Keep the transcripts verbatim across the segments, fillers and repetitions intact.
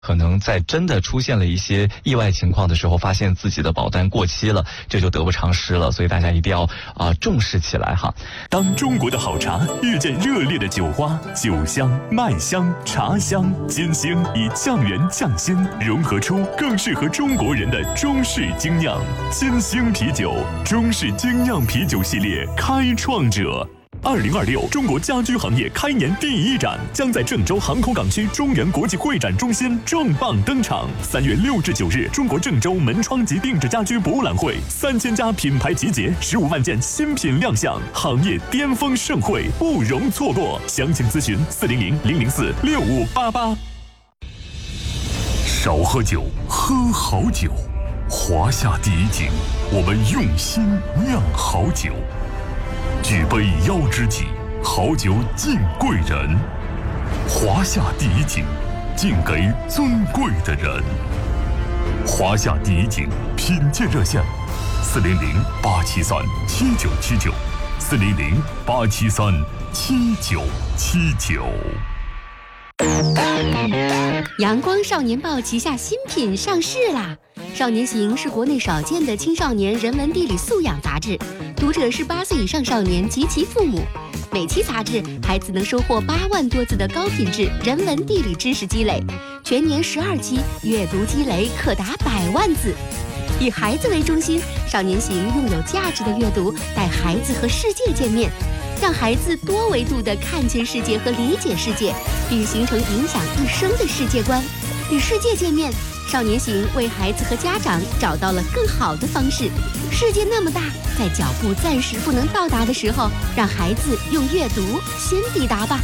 可能在真的出现了一些意外情况的时候，发现自己的保单过期了，这就得不偿失了。所以大家一定要啊、呃、重视起来哈。 当中国的好茶遇见热烈的酒花，酒香、麦香、茶香、金星以匠人匠心融合出更适合中国人的中式精酿。金星啤酒，中式精酿啤酒系列开创者。二零二六中国家居行业开年第一展将在郑州航空港区中原国际会展中心重磅登场。三月六至九日，中国郑州门窗及定制家居博览会，三千家品牌集结，十五万件新品亮相，行业巅峰盛会，不容错过。详情咨询四零零零零四六五八八。少喝酒，喝好酒。华夏第一景，我们用心酿好酒。举杯邀知己，好酒敬贵人。华夏第一景，敬给尊贵的人。华夏第一景品鉴热线：四零零八七三七九七九，四零零八七三七九七九。 阳光少年报旗下新品上市啦！少年行是国内少见的青少年人文地理素养杂志，读者是八岁以上少年及其父母。每期杂志，孩子能收获八万多字的高品质人文地理知识积累，全年十二期，阅读积累可达百万字。以孩子为中心，少年行用有价值的阅读带孩子和世界见面，让孩子多维度地看见世界和理解世界，并形成影响一生的世界观。与世界见面，少年行为孩子和家长找到了更好的方式。世界那么大，在脚步暂时不能到达的时候，让孩子用阅读先抵达吧。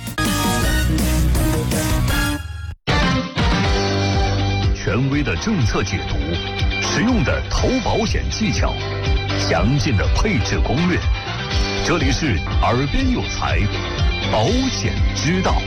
权威的政策解读，实用的投保险技巧，详尽的配置攻略。这里是耳边有才，保险之道。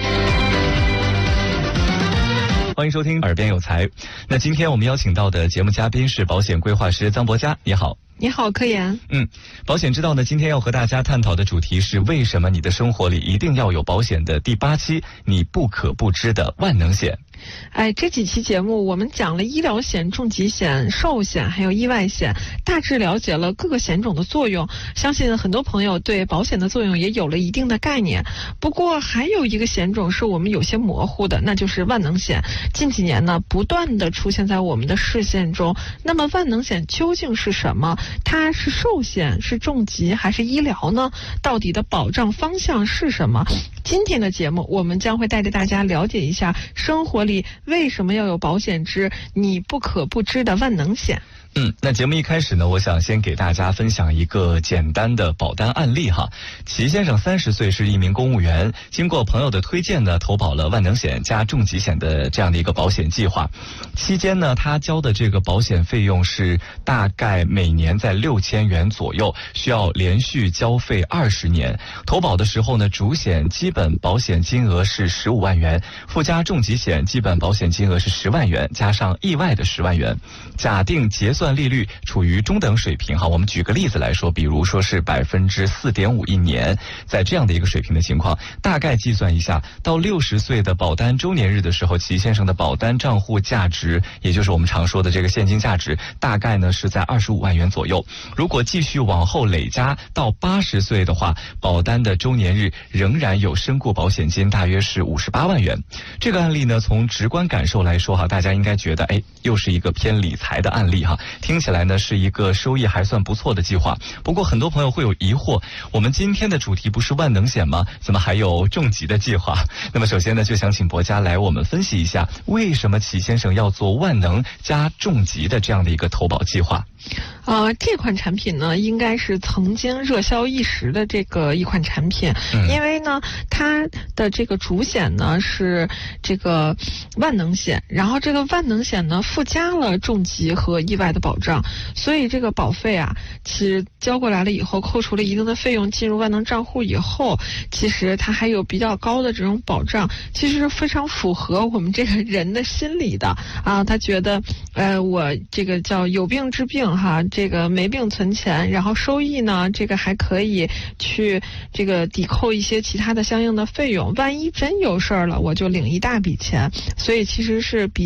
欢迎收听耳边有才。那今天我们邀请到的节目嘉宾是保险规划师臧博佳，你好。 你好，柯岩。 嗯，保险之道呢，今天要和大家探讨的主题是为什么你的生活里一定要有保险的第八期，你不可不知的万能险。 哎，这几期节目我们讲了医疗险、重疾险、寿险还有意外险，大致了解了各个险种的作用，相信很多朋友对保险的作用也有了一定的概念。不过还有一个险种是我们有些模糊的，那就是万能险。近几年呢，不断的出现在我们的视线中。那么万能险究竟是什么？它是寿险、是重疾还是医疗呢？到底的保障方向是什么？今天的节目我们将会带着大家了解一下生活里为什么要有保险之你不可不知的万能险。 嗯，那节目一开始呢，我想先给大家分享一个简单的保单案例哈。齐先生三十岁，是一名公务员，经过朋友的推荐呢，投保了万能险加重疾险的这样的一个保险计划。期间呢，他交的这个保险费用是大概每年在六千元左右，需要连续交费二十年。投保的时候呢，主险基本保险金额是十五万元，附加重疾险基本保险金额是十万元，加上意外的十万元。假定结算利率处于中等水平哈，我们举个例子来说，比如说是百分之四点五一年，在这样的一个水平的情况，大概计算一下，到六十岁的保单周年日的时候，齐先生的保单账户价值，也就是我们常说的这个现金价值，大概呢是在二十五万元左右。如果继续往后累加到八十岁的话，保单的周年日仍然有身故保险金，大约是五十八万元。这个案例呢，从直观感受来说哈，大家应该觉得，哎，又是一个偏理财的案例哈。听起来呢是一个收益还算不错的计划。不过很多朋友会有疑惑，我们今天的主题不是万能险吗？怎么还有重疾的计划？那么首先呢，就想请博佳来我们分析一下，为什么齐先生要做万能加重疾的这样的一个投保计划？ 呃，这款产品呢，应该是曾经热销一时的这个一款产品，嗯、因为呢，它的这个主险呢是这个万能险，然后这个万能险呢附加了重疾和意外的保障，所以这个保费啊，其实交过来了以后，扣除了一定的费用进入万能账户以后，其实它还有比较高的这种保障，其实非常符合我们这个人的心理的啊，他觉得，呃，我这个叫有病治病哈。 这个没病存钱，然后收益呢，这个还可以去这个抵扣一些其他的相应的费用。万一真有事儿了，我就领一大笔钱，所以其实是比